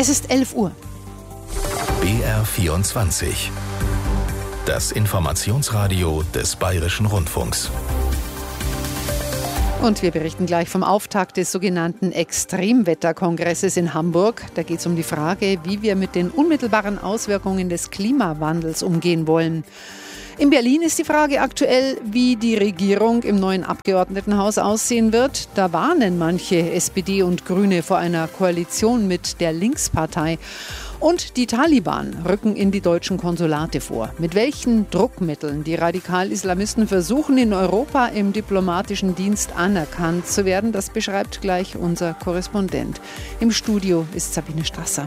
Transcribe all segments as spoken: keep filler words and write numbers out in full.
Es ist elf Uhr. B R vierundzwanzig. Das Informationsradio des Bayerischen Rundfunks. Und wir berichten gleich vom Auftakt des sogenannten Extremwetterkongresses in Hamburg. Da geht es um die Frage, wie wir mit den unmittelbaren Auswirkungen des Klimawandels umgehen wollen. In Berlin ist die Frage aktuell, wie die Regierung im neuen Abgeordnetenhaus aussehen wird. Da warnen manche S P D und Grüne vor einer Koalition mit der Linkspartei. Und die Taliban rücken in die deutschen Konsulate vor. Mit welchen Druckmitteln die Radikal-Islamisten versuchen, in Europa im diplomatischen Dienst anerkannt zu werden, das beschreibt gleich unser Korrespondent. Im Studio ist Sabine Strasser.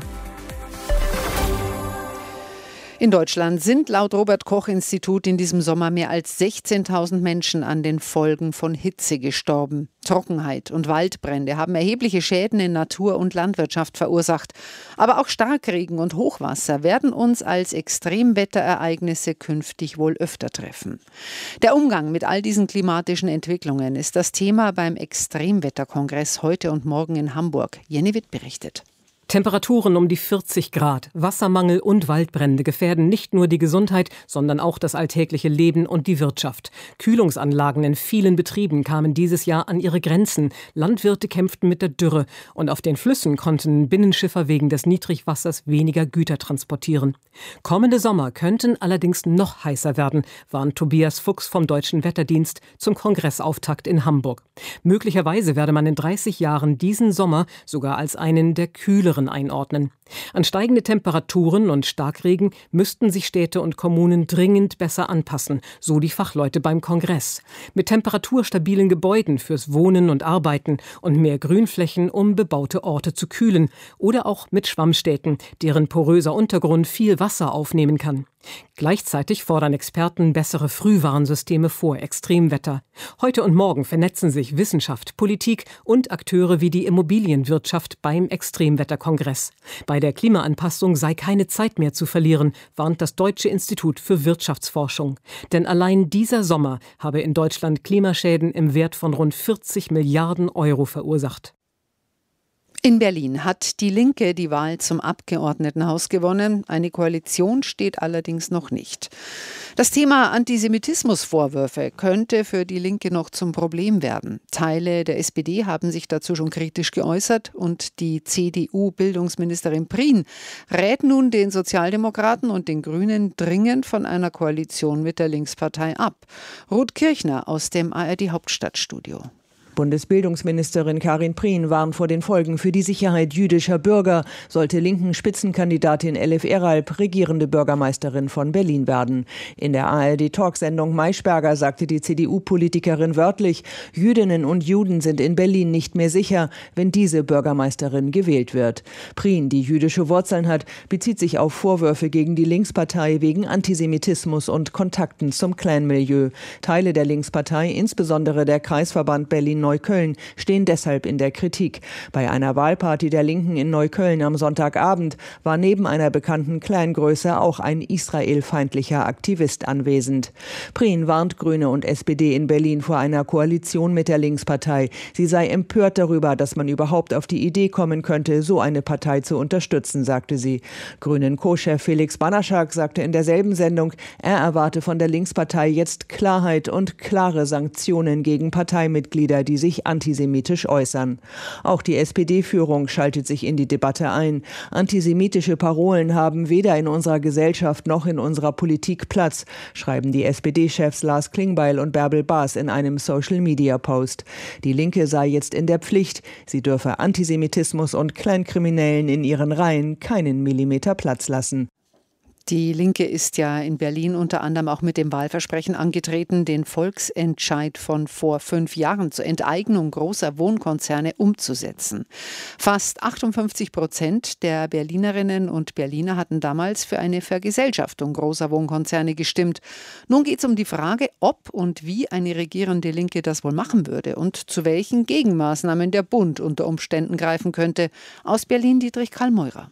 In Deutschland sind laut Robert-Koch-Institut in diesem Sommer mehr als sechzehntausend Menschen an den Folgen von Hitze gestorben. Trockenheit und Waldbrände haben erhebliche Schäden in Natur und Landwirtschaft verursacht. Aber auch Starkregen und Hochwasser werden uns als Extremwetterereignisse künftig wohl öfter treffen. Der Umgang mit all diesen klimatischen Entwicklungen ist das Thema beim Extremwetterkongress heute und morgen in Hamburg. Jenny Witt berichtet. Temperaturen um die vierzig Grad, Wassermangel und Waldbrände gefährden nicht nur die Gesundheit, sondern auch das alltägliche Leben und die Wirtschaft. Kühlungsanlagen in vielen Betrieben kamen dieses Jahr an ihre Grenzen. Landwirte kämpften mit der Dürre und auf den Flüssen konnten Binnenschiffer wegen des Niedrigwassers weniger Güter transportieren. Kommende Sommer könnten allerdings noch heißer werden, warnt Tobias Fuchs vom Deutschen Wetterdienst zum Kongressauftakt in Hamburg. Möglicherweise werde man in dreißig Jahren diesen Sommer sogar als einen der kühleren einordnen. An steigende Temperaturen und Starkregen müssten sich Städte und Kommunen dringend besser anpassen, so die Fachleute beim Kongress. Mit temperaturstabilen Gebäuden fürs Wohnen und Arbeiten und mehr Grünflächen, um bebaute Orte zu kühlen. Oder auch mit Schwammstädten, deren poröser Untergrund viel Wasser aufnehmen kann. Gleichzeitig fordern Experten bessere Frühwarnsysteme vor Extremwetter. Heute und morgen vernetzen sich Wissenschaft, Politik und Akteure wie die Immobilienwirtschaft beim Extremwetterkongress. Bei der Klimaanpassung sei keine Zeit mehr zu verlieren, warnt das Deutsche Institut für Wirtschaftsforschung. Denn allein dieser Sommer habe in Deutschland Klimaschäden im Wert von rund vierzig Milliarden Euro verursacht. In Berlin hat die Linke die Wahl zum Abgeordnetenhaus gewonnen. Eine Koalition steht allerdings noch nicht. Das Thema Antisemitismusvorwürfe könnte für die Linke noch zum Problem werden. Teile der S P D haben sich dazu schon kritisch geäußert und die C D U-Bildungsministerin Prien rät nun den Sozialdemokraten und den Grünen dringend von einer Koalition mit der Linkspartei ab. Ruth Kirchner aus dem A R D-Hauptstadtstudio. Bundesbildungsministerin Karin Prien warnt vor den Folgen für die Sicherheit jüdischer Bürger, sollte linken Spitzenkandidatin Elif Eralp regierende Bürgermeisterin von Berlin werden. In der A R D-Talksendung Maischberger sagte die C D U-Politikerin wörtlich, Jüdinnen und Juden sind in Berlin nicht mehr sicher, wenn diese Bürgermeisterin gewählt wird. Prien, die jüdische Wurzeln hat, bezieht sich auf Vorwürfe gegen die Linkspartei wegen Antisemitismus und Kontakten zum Clanmilieu. Teile der Linkspartei, insbesondere der Kreisverband Berlin Neukölln, stehen deshalb in der Kritik. Bei einer Wahlparty der Linken in Neukölln am Sonntagabend war neben einer bekannten Clangröße auch ein israelfeindlicher Aktivist anwesend. Prien warnt Grüne und S P D in Berlin vor einer Koalition mit der Linkspartei. Sie sei empört darüber, dass man überhaupt auf die Idee kommen könnte, so eine Partei zu unterstützen, sagte sie. Grünen Co-Chef Felix Banaschak sagte in derselben Sendung, er erwarte von der Linkspartei jetzt Klarheit und klare Sanktionen gegen Parteimitglieder, die sich antisemitisch äußern. Auch die S P D-Führung schaltet sich in die Debatte ein. Antisemitische Parolen haben weder in unserer Gesellschaft noch in unserer Politik Platz, schreiben die S P D-Chefs Lars Klingbeil und Bärbel Baas in einem Social-Media-Post. Die Linke sei jetzt in der Pflicht. Sie dürfe Antisemitismus und Kleinkriminellen in ihren Reihen keinen Millimeter Platz lassen. Die Linke ist ja in Berlin unter anderem auch mit dem Wahlversprechen angetreten, den Volksentscheid von vor fünf Jahren zur Enteignung großer Wohnkonzerne umzusetzen. Fast achtundfünfzig Prozent der Berlinerinnen und Berliner hatten damals für eine Vergesellschaftung großer Wohnkonzerne gestimmt. Nun geht es um die Frage, ob und wie eine regierende Linke das wohl machen würde und zu welchen Gegenmaßnahmen der Bund unter Umständen greifen könnte. Aus Berlin Dietrich Karl Meurer.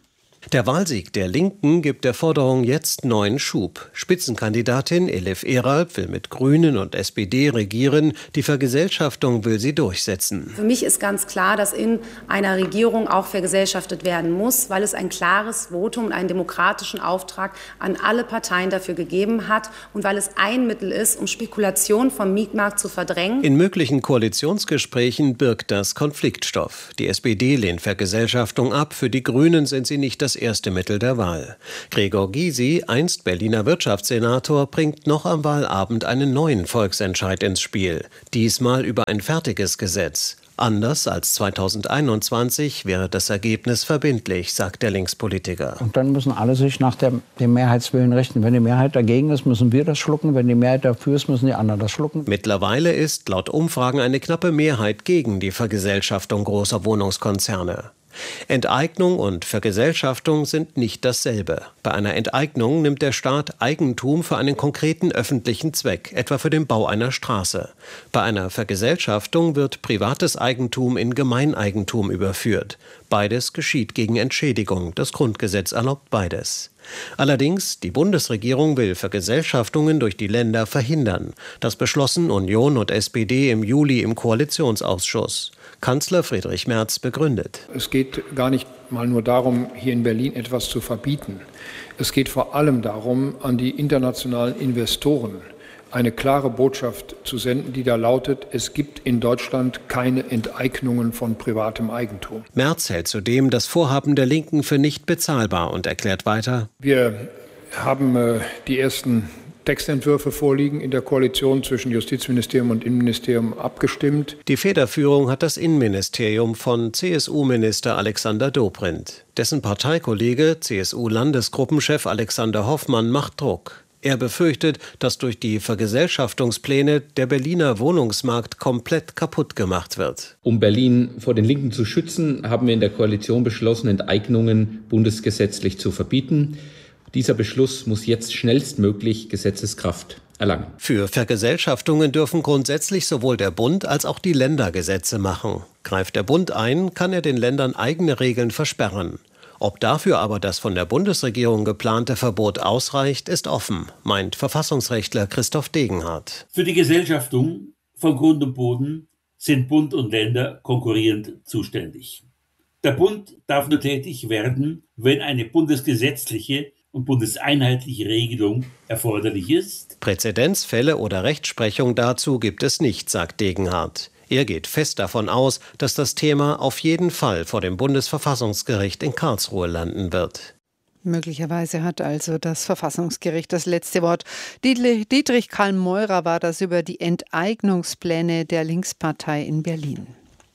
Der Wahlsieg der Linken gibt der Forderung jetzt neuen Schub. Spitzenkandidatin Elif Eralp will mit Grünen und S P D regieren. Die Vergesellschaftung will sie durchsetzen. Für mich ist ganz klar, dass in einer Regierung auch vergesellschaftet werden muss, weil es ein klares Votum und einen demokratischen Auftrag an alle Parteien dafür gegeben hat und weil es ein Mittel ist, um Spekulation vom Mietmarkt zu verdrängen. In möglichen Koalitionsgesprächen birgt das Konfliktstoff. Die S P D lehnt Vergesellschaftung ab. Für die Grünen sind sie nicht das erste Mittel der Wahl. Gregor Gysi, einst Berliner Wirtschaftssenator, bringt noch am Wahlabend einen neuen Volksentscheid ins Spiel. Diesmal über ein fertiges Gesetz. Anders als zweitausendeinundzwanzig wäre das Ergebnis verbindlich, sagt der Linkspolitiker. Und dann müssen alle sich nach der, dem Mehrheitswillen richten. Wenn die Mehrheit dagegen ist, müssen wir das schlucken. Wenn die Mehrheit dafür ist, müssen die anderen das schlucken. Mittlerweile ist laut Umfragen eine knappe Mehrheit gegen die Vergesellschaftung großer Wohnungskonzerne. Enteignung und Vergesellschaftung sind nicht dasselbe. Bei einer Enteignung nimmt der Staat Eigentum für einen konkreten öffentlichen Zweck, etwa für den Bau einer Straße. Bei einer Vergesellschaftung wird privates Eigentum in Gemeineigentum überführt. Beides geschieht gegen Entschädigung. Das Grundgesetz erlaubt beides. Allerdings, die Bundesregierung will Vergesellschaftungen durch die Länder verhindern. Das beschlossen Union und S P D im Juli im Koalitionsausschuss. Kanzler Friedrich Merz begründet. Es geht gar nicht mal nur darum, hier in Berlin etwas zu verbieten. Es geht vor allem darum, an die internationalen Investoren eine klare Botschaft zu senden, die da lautet, es gibt in Deutschland keine Enteignungen von privatem Eigentum. Merz hält zudem das Vorhaben der Linken für nicht bezahlbar und erklärt weiter: Wir haben äh, die ersten Textentwürfe vorliegen, in der Koalition zwischen Justizministerium und Innenministerium abgestimmt. Die Federführung hat das Innenministerium von C S U-Minister Alexander Dobrindt. Dessen Parteikollege, C S U-Landesgruppenchef Alexander Hoffmann, macht Druck. Er befürchtet, dass durch die Vergesellschaftungspläne der Berliner Wohnungsmarkt komplett kaputt gemacht wird. Um Berlin vor den Linken zu schützen, haben wir in der Koalition beschlossen, Enteignungen bundesgesetzlich zu verbieten. Dieser Beschluss muss jetzt schnellstmöglich Gesetzeskraft erlangen. Für Vergesellschaftungen dürfen grundsätzlich sowohl der Bund als auch die Länder Gesetze machen. Greift der Bund ein, kann er den Ländern eigene Regeln versperren. Ob dafür aber das von der Bundesregierung geplante Verbot ausreicht, ist offen, meint Verfassungsrechtler Christoph Degenhardt. Für die Gesellschaftung von Grund und Boden sind Bund und Länder konkurrierend zuständig. Der Bund darf nur tätig werden, wenn eine bundesgesetzliche und bundeseinheitliche Regelung erforderlich ist. Präzedenzfälle oder Rechtsprechung dazu gibt es nicht, sagt Degenhardt. Er geht fest davon aus, dass das Thema auf jeden Fall vor dem Bundesverfassungsgericht in Karlsruhe landen wird. Möglicherweise hat also das Verfassungsgericht das letzte Wort. Dietrich Karl Meurer war das über die Enteignungspläne der Linkspartei in Berlin.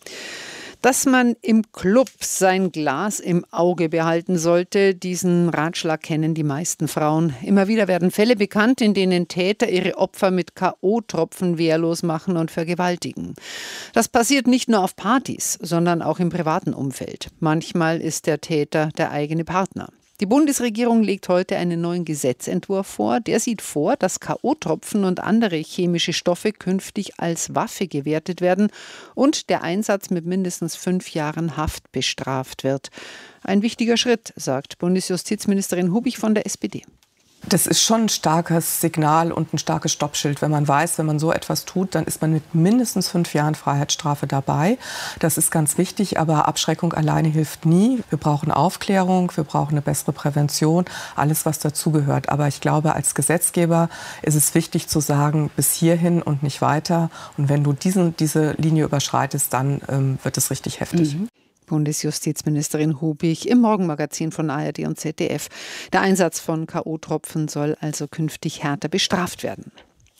Dass man im Club sein Glas im Auge behalten sollte, diesen Ratschlag kennen die meisten Frauen. Immer wieder werden Fälle bekannt, in denen Täter ihre Opfer mit K O-Tropfen wehrlos machen und vergewaltigen. Das passiert nicht nur auf Partys, sondern auch im privaten Umfeld. Manchmal ist der Täter der eigene Partner. Die Bundesregierung legt heute einen neuen Gesetzentwurf vor. Der sieht vor, dass K O-Tropfen und andere chemische Stoffe künftig als Waffe gewertet werden und der Einsatz mit mindestens fünf Jahren Haft bestraft wird. Ein wichtiger Schritt, sagt Bundesjustizministerin Hubich von der S P D. Das ist schon ein starkes Signal und ein starkes Stoppschild, wenn man weiß, wenn man so etwas tut, dann ist man mit mindestens fünf Jahren Freiheitsstrafe dabei. Das ist ganz wichtig, aber Abschreckung alleine hilft nie. Wir brauchen Aufklärung, wir brauchen eine bessere Prävention, alles, was dazugehört. Aber ich glaube, als Gesetzgeber ist es wichtig zu sagen, bis hierhin und nicht weiter. Und wenn du diesen, diese Linie überschreitest, dann ähm, wird es richtig heftig. Mhm. Bundesjustizministerin Hubich im Morgenmagazin von A R D und Z D F. Der Einsatz von K O-Tropfen soll also künftig härter bestraft werden.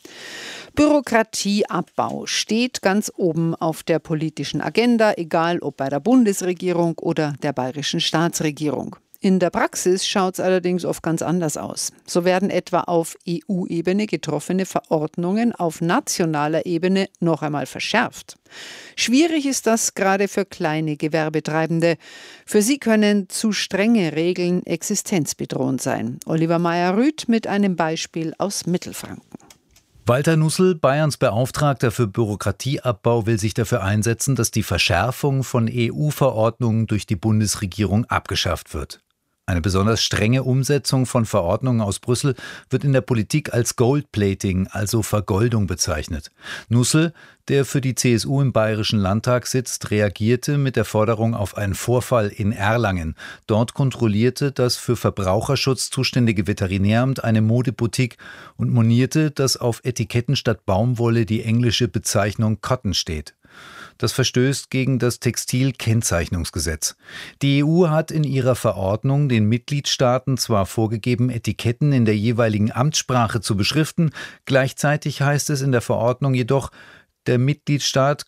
Bürokratieabbau steht ganz oben auf der politischen Agenda, egal ob bei der Bundesregierung oder der bayerischen Staatsregierung. In der Praxis schaut es allerdings oft ganz anders aus. So werden etwa auf E U-Ebene getroffene Verordnungen auf nationaler Ebene noch einmal verschärft. Schwierig ist das gerade für kleine Gewerbetreibende. Für sie können zu strenge Regeln existenzbedrohend sein. Oliver Meyer-Rüth mit einem Beispiel aus Mittelfranken. Walter Nussel, Bayerns Beauftragter für Bürokratieabbau, will sich dafür einsetzen, dass die Verschärfung von E U-Verordnungen durch die Bundesregierung abgeschafft wird. Eine besonders strenge Umsetzung von Verordnungen aus Brüssel wird in der Politik als Goldplating, also Vergoldung, bezeichnet. Nussel, der für die C S U im Bayerischen Landtag sitzt, reagierte mit der Forderung auf einen Vorfall in Erlangen. Dort kontrollierte das für Verbraucherschutz zuständige Veterinäramt eine Modeboutique und monierte, dass auf Etiketten statt Baumwolle die englische Bezeichnung Cotton steht. Das verstößt gegen das Textilkennzeichnungsgesetz. Die E U hat in ihrer Verordnung den Mitgliedstaaten zwar vorgegeben, Etiketten in der jeweiligen Amtssprache zu beschriften, gleichzeitig heißt es in der Verordnung jedoch, der Mitgliedstaat